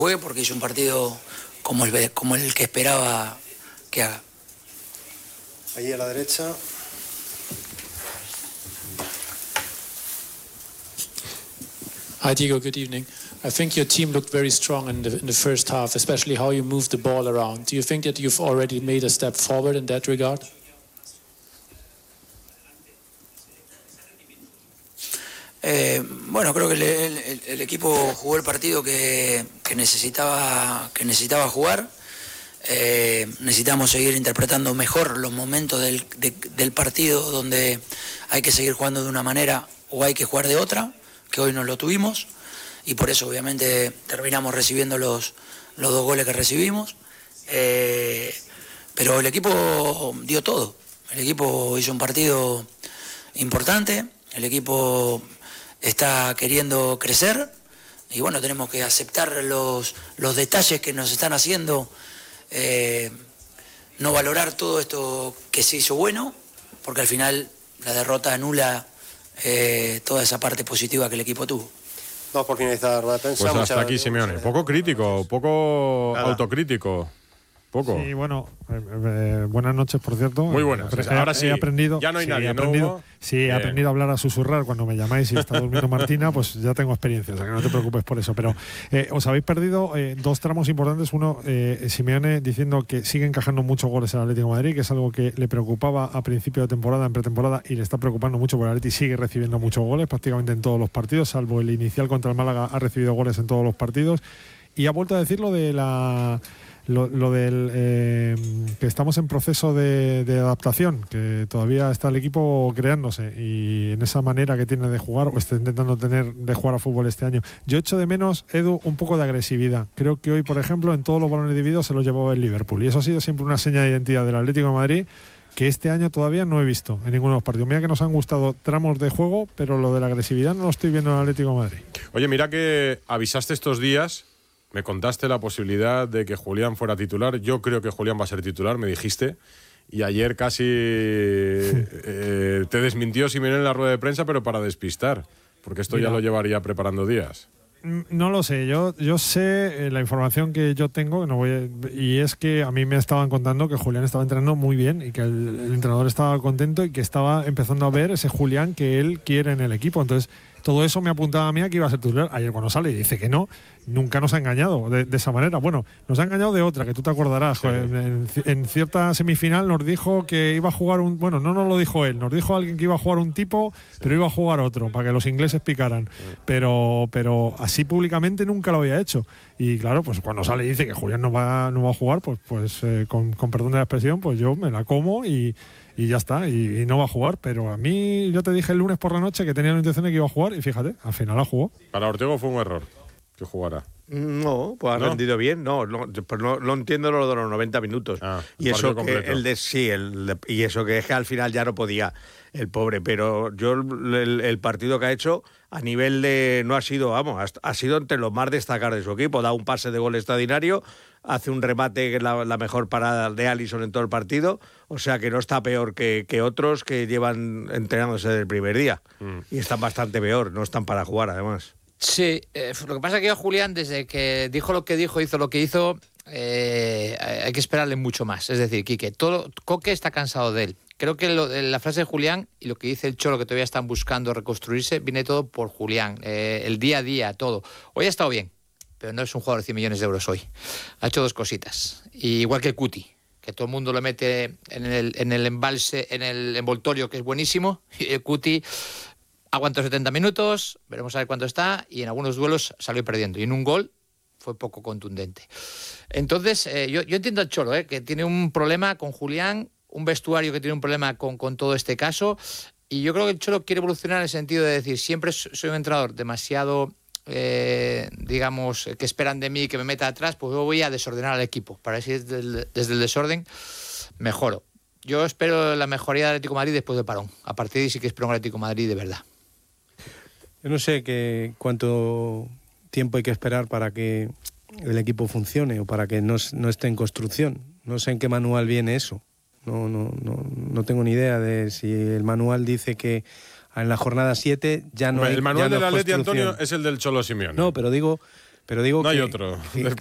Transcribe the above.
juegue porque hizo un partido como el que esperaba que haga. Allí a la derecha. Hi Diego, good evening. I think your team looked very strong in the first half, especially how you moved the ball around. Do you think that you've already made a step forward in that regard? Bueno, creo que el equipo jugó el partido que necesitaba jugar. Necesitamos seguir interpretando mejor los momentos del partido donde hay que seguir jugando de una manera o hay que jugar de otra, que hoy no lo tuvimos, y por eso obviamente terminamos recibiendo los 2 goles que recibimos. Pero el equipo dio todo, el equipo hizo un partido importante, el equipo está queriendo crecer y bueno, tenemos que aceptar los detalles que nos están haciendo, no valorar todo esto que se hizo bueno, porque al final la derrota anula toda esa parte positiva que el equipo tuvo. Vamos por finalizar la rueda de prensa. Pues hasta aquí, Simeone. Poco crítico, poco autocrítico. Poco. Sí, bueno, buenas noches, por cierto. Muy buenas. Ahora sí, he aprendido, ya no hay nadie, he aprendido a hablar a susurrar cuando me llamáis y está durmiendo Martina, pues ya tengo experiencia, o sea que no te preocupes por eso. Pero os habéis perdido 2 tramos importantes. Uno, Simeone diciendo que sigue encajando muchos goles al Atlético de Madrid, que es algo que le preocupaba a principio de temporada, en pretemporada, y le está preocupando mucho porque el Atlético sigue recibiendo muchos goles prácticamente en todos los partidos, salvo el inicial contra el Málaga, ha recibido goles en todos los partidos. Y ha vuelto a decir lo de lo del que estamos en proceso de adaptación, que todavía está el equipo creándose y en esa manera que tiene de jugar o está intentando tener de jugar a fútbol este año. Yo echo de menos, Edu, un poco de agresividad. Creo que hoy, por ejemplo, en todos los balones divididos se los llevó el Liverpool y eso ha sido siempre una seña de identidad del Atlético de Madrid que este año todavía no he visto en ninguno de los partidos. Mira que nos han gustado tramos de juego, pero lo de la agresividad no lo estoy viendo en el Atlético de Madrid. Oye, mira que avisaste estos días. Me contaste la posibilidad de que Julián fuera titular. Yo creo que Julián va a ser titular, me dijiste. Y ayer casi te desmintió Simeone en la rueda de prensa, pero para despistar. Porque esto ya lo llevaría preparando días. No lo sé, yo sé la información que yo tengo, y es que a mí me estaban contando que Julián estaba entrenando muy bien y que el entrenador estaba contento y que estaba empezando a ver ese Julián que él quiere en el equipo. Entonces, todo eso me apuntaba a mí a que iba a ser titular. Ayer cuando sale y dice que no, nunca nos ha engañado de esa manera. Bueno, nos ha engañado de otra, que tú te acordarás. Sí. En cierta semifinal nos dijo que iba a jugar un... Bueno, no nos lo dijo él, nos dijo alguien que iba a jugar un tipo, pero iba a jugar otro, para que los ingleses picaran. Pero así públicamente nunca lo había hecho. Y claro, pues cuando sale y dice que Julián no va a jugar, pues con perdón de la expresión, pues yo me la como y ya está, y no va a jugar. Pero a mí, yo te dije el lunes por la noche que tenía la intención de que iba a jugar y fíjate, al final la jugó. Para Ortego fue un error que jugara. No, pues ha rendido bien. No entiendo lo de los 90 minutos. Y eso que y eso que es que al final ya no podía el pobre, pero yo el partido que ha hecho a nivel de no ha sido, ha sido entre los más destacados de su equipo. Da un pase de gol extraordinario, hace un remate que es la mejor parada de Alisson en todo el partido, o sea que no está peor que otros que llevan entrenándose desde el primer día. Y están bastante peor, no están para jugar además. Sí, lo que pasa es que Julián, desde que dijo lo que dijo, hizo lo que hizo, hay que esperarle mucho más. Es decir, Quique, Coque está cansado de él. Creo que la frase de Julián y lo que dice el Cholo, que todavía están buscando reconstruirse, viene todo por Julián. El día a día, todo. Hoy ha estado bien, pero no es un jugador de 100 millones de euros hoy. Ha hecho 2 cositas. Y igual que Cuti, que todo el mundo lo mete en el embalse, en el envoltorio, que es buenísimo. Y Cuti aguantó 70 minutos, veremos a ver cuánto está, y en algunos duelos salió perdiendo. Y en un gol fue poco contundente. Entonces, yo entiendo al Cholo, que tiene un problema con Julián, un vestuario que tiene un problema con todo este caso, y yo creo que el Cholo quiere evolucionar en el sentido de decir, siempre soy un entrenador demasiado, digamos, que esperan de mí que me meta atrás, pues yo voy a desordenar al equipo, para ver si desde el desorden mejoro. Yo espero la mejoría del Atlético de Madrid después del parón. A partir de ahí sí que espero un Atlético de Madrid de verdad. Yo no sé cuánto tiempo hay que esperar para que el equipo funcione o para que no esté en construcción. No sé en qué manual viene eso. No tengo ni idea de si el manual dice que en la jornada 7 ya no hay. El manual del Atleti, Antonio, es el del Cholo Simeone. No, pero digo Pero digo no que, hay otro.